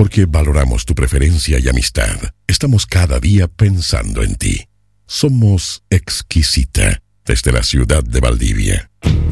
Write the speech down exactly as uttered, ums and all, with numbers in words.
Porque valoramos tu preferencia y amistad, estamos cada día pensando en ti. Somos Exquisita, desde la ciudad de Valdivia.